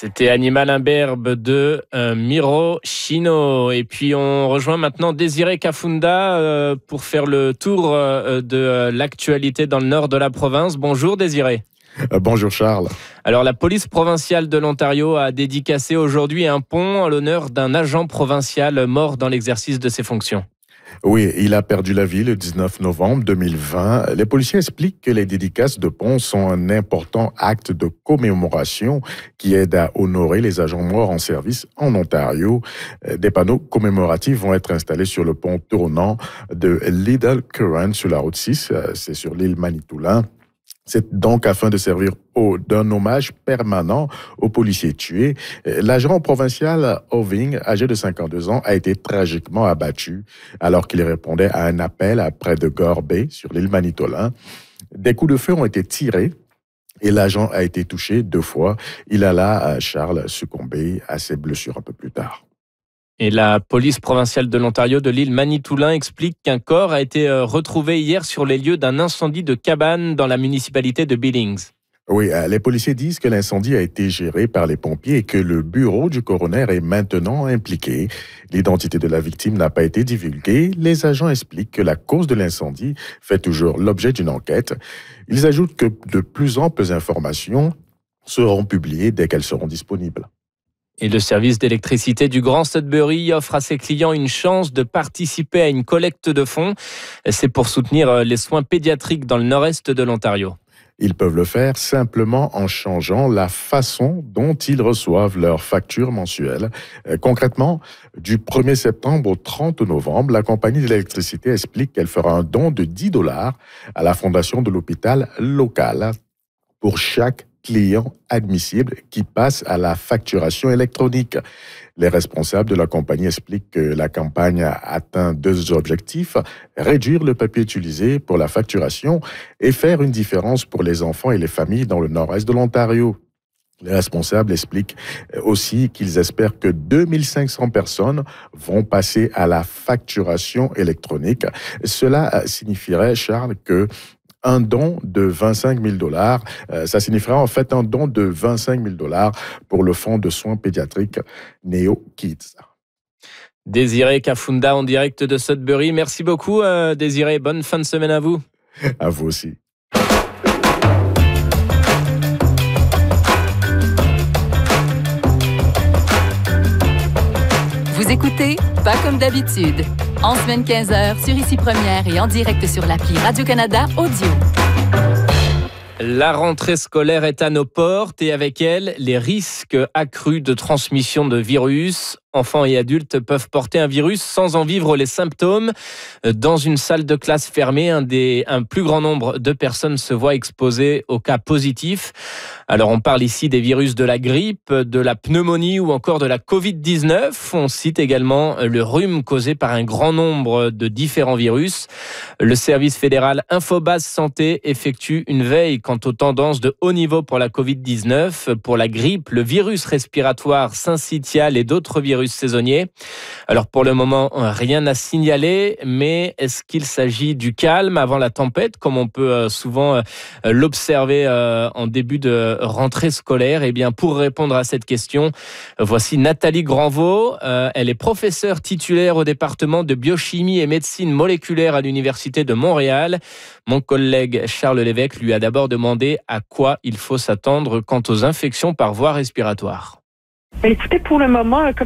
C'était Animal Imberbe de Miro Chino. Et puis on rejoint maintenant Désiré Kafunda pour faire le tour de l'actualité dans le nord de la province. Bonjour Désiré. Bonjour Charles. Alors la police provinciale de l'Ontario a dédicacé aujourd'hui un pont en l'honneur d'un agent provincial mort dans l'exercice de ses fonctions. Oui, il a perdu la vie le 19 novembre 2020. Les policiers expliquent que les dédicaces de pont sont un important acte de commémoration qui aide à honorer les agents morts en service en Ontario. Des panneaux commémoratifs vont être installés sur le pont tournant de Little Current sur la route 6, c'est sur l'île Manitoulin. C'est donc afin de servir d'un hommage permanent aux policiers tués. L'agent provincial Oving, âgé de 52 ans, a été tragiquement abattu alors qu'il répondait à un appel près de Gore Bay, sur l'île Manitoulin. Des coups de feu ont été tirés et l'agent a été touché 2 fois. Il alla, Charles, succomber à ses blessures un peu plus tard. Et la police provinciale de l'Ontario de l'île Manitoulin explique qu'un corps a été retrouvé hier sur les lieux d'un incendie de cabane dans la municipalité de Billings. Oui, les policiers disent que l'incendie a été géré par les pompiers et que le bureau du coroner est maintenant impliqué. L'identité de la victime n'a pas été divulguée. Les agents expliquent que la cause de l'incendie fait toujours l'objet d'une enquête. Ils ajoutent que de plus amples informations seront publiées dès qu'elles seront disponibles. Et le service d'électricité du Grand Sudbury offre à ses clients une chance de participer à une collecte de fonds. C'est pour soutenir les soins pédiatriques dans le nord-est de l'Ontario. Ils peuvent le faire simplement en changeant la façon dont ils reçoivent leurs factures mensuelles. Concrètement, du 1er septembre au 30 novembre, la compagnie de l'électricité explique qu'elle fera un don de 10 $ à la fondation de l'hôpital local pour chaque client admissible qui passe à la facturation électronique. Les responsables de la compagnie expliquent que la campagne a atteint 2 objectifs: réduire le papier utilisé pour la facturation et faire une différence pour les enfants et les familles dans le nord-est de l'Ontario. Les responsables expliquent aussi qu'ils espèrent que 2500 personnes vont passer à la facturation électronique. Cela signifierait, Charles, que un don de 25 000 $, ça signifiera en fait un don de 25 000 $ pour le fonds de soins pédiatriques Neo Kids. Désiré Kafunda en direct de Sudbury. Merci beaucoup Désiré, bonne fin de semaine à vous. À vous aussi. Vous écoutez Pas comme d'habitude. En semaine 15h sur Ici Première et en direct sur l'appli Radio-Canada Audio. La rentrée scolaire est à nos portes et avec elle, les risques accrus de transmission de virus. Enfants et adultes peuvent porter un virus sans en vivre les symptômes. Dans une salle de classe fermée, un plus grand nombre de personnes se voient exposées aux cas positifs. Alors on parle ici des virus de la grippe, de la pneumonie ou encore de la Covid-19. On cite également le rhume causé par un grand nombre de différents virus. Le service fédéral Infobase Santé effectue une veille quant aux tendances de haut niveau pour la Covid-19, pour la grippe, le virus respiratoire syncytial et d'autres virus saisonniers. Alors pour le moment, rien à signaler, mais est-ce qu'il s'agit du calme avant la tempête, comme on peut souvent l'observer en début de rentrée scolaire? Eh bien, pour répondre à cette question, voici Nathalie Granvaux. Elle est professeure titulaire au département de biochimie et médecine moléculaire à l'Université de Montréal. Mon collègue Charles Lévesque lui a d'abord demandé à quoi il faut s'attendre quant aux infections par voie respiratoire. Écoutez, pour le moment,